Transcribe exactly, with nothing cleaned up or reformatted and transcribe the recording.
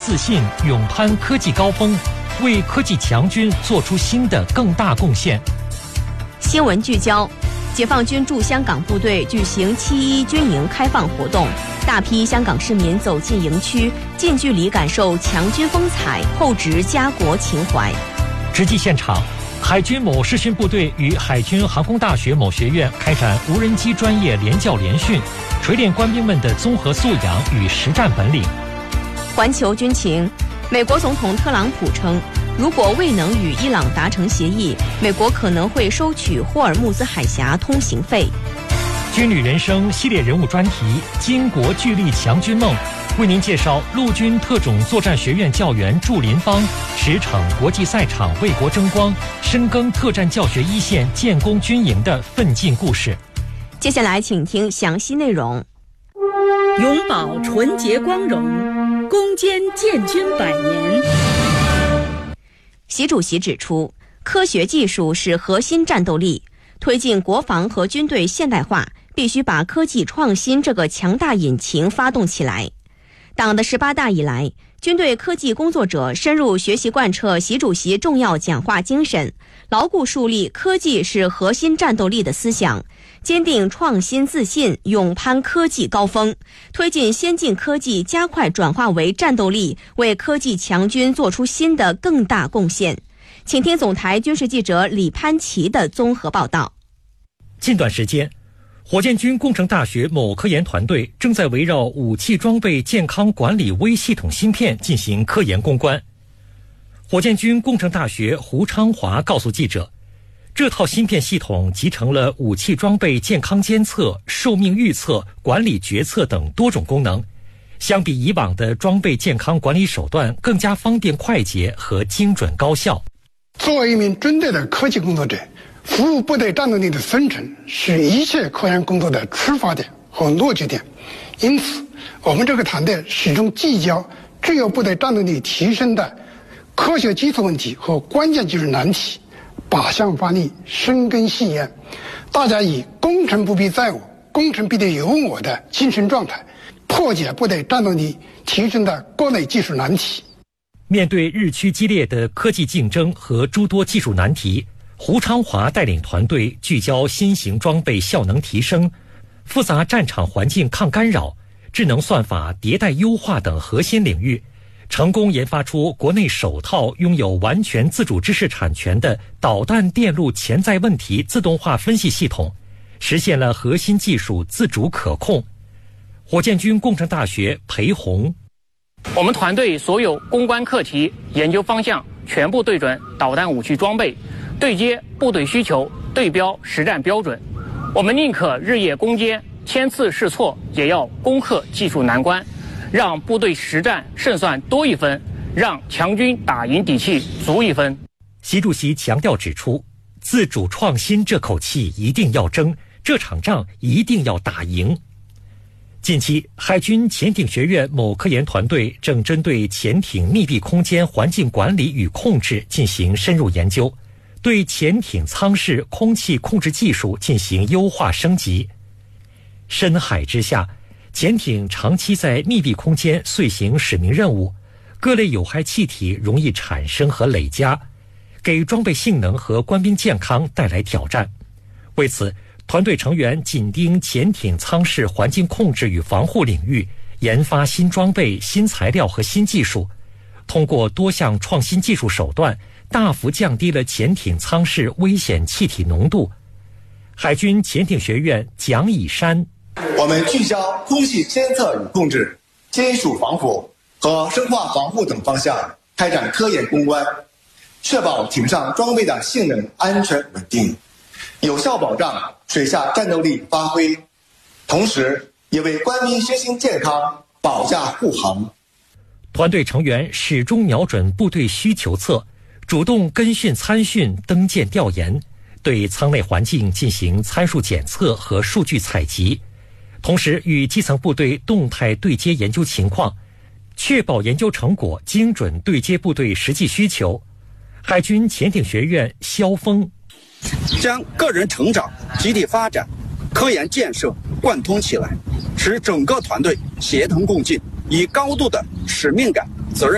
自信，勇攀科技高峰，为科技强军做出新的更大贡献。 新闻聚焦：解放军驻香港部队举行七一军营开放活动，大批香港市民走进营区，近距离感受强军风采，厚植家国情怀。 直击现场，海军某视训部队与海军航空大学某学院开展无人机专业联教联训，锤炼官兵们的综合素养与实战本领。 环球军情：美国总统特朗普称，如果未能与伊朗达成协议，美国可能会收取霍尔木兹海峡通行费。 军旅人生系列人物专题《巾帼巨力强军梦》，为您介绍陆军特种作战学院教员祝林芳驰骋国际赛场为国争光，深耕特战教学一线建功军营的奋进故事。 接下来请听详细内容。 永葆纯洁光荣，攻坚建军百年。 习主席指出，科学技术是核心战斗力，推进国防和军队现代化，必须把科技创新这个强大引擎发动起来。党的十八大以来，军队科技工作者深入学习贯彻习主席重要讲话精神，牢固树立科技是核心战斗力的思想，坚定创新自信，勇攀科技高峰，推进先进科技加快转化为战斗力，为科技强军做出新的更大贡献。请听总台军事记者李潘奇的综合报道。 近段时间，火箭军工程大学某科研团队正在围绕武器装备健康管理微系统芯片进行科研攻关。火箭军工程大学胡昌华告诉记者，这套芯片系统集成了武器装备健康监测、寿命预测、管理决策等多种功能，相比以往的装备健康管理手段更加方便快捷和精准高效。 作为一名军队的科技工作者，服务部队战斗力的生成是一切科研工作的出发点和落脚点，因此我们这个团队始终聚焦制约部队战斗力提升的科学基础问题和关键技术难题，靶向发力，深耕细研，大家以攻城不必在我，攻城必得有我的精神状态，破解部队战斗力提升的各类技术难题。 面对日趋激烈的科技竞争和诸多技术难题，胡昌华带领团队聚焦新型装备效能提升、复杂战场环境抗干扰、智能算法迭代优化等核心领域，成功研发出国内首套拥有完全自主知识产权的导弹电路潜在问题自动化分析系统，实现了核心技术自主可控。火箭军工程大学裴红， 我们团队所有攻关课题、研究方向全部对准导弹武器装备，对接部队需求，对标实战标准。我们宁可日夜攻坚，千次试错，也要攻克技术难关，让部队实战胜算多一分，让强军打赢底气足一分。 习主席强调指出，自主创新这口气一定要争，这场仗一定要打赢。近期，海军潜艇学院某科研团队正针对潜艇密闭空间环境管理与控制进行深入研究，对潜艇舱室空气控制技术进行优化升级。深海之下，潜艇长期在密闭空间遂行使命任务，各类有害气体容易产生和累加，给装备性能和官兵健康带来挑战。为此，团队成员紧盯潜艇舱室环境控制与防护领域，研发新装备、新材料和新技术，通过多项创新技术手段，大幅降低了潜艇舱室危险气体浓度。海军潜艇学院蒋以山， 我们聚焦空气监测与控制、金属防腐和生化防护等方向开展科研攻关，确保艇上装备的性能安全稳定，有效保障水下战斗力发挥，同时也为官兵身心健康保驾护航。 团队成员始终瞄准部队需求侧，主动跟训参训、登舰调研，对舱内环境进行参数检测和数据采集，同时与基层部队动态对接研究情况，确保研究成果精准对接部队实际需求。海军潜艇学院肖峰， 将个人成长、集体发展、科研建设贯通起来，使整个团队协同共进，以高度的使命感、责任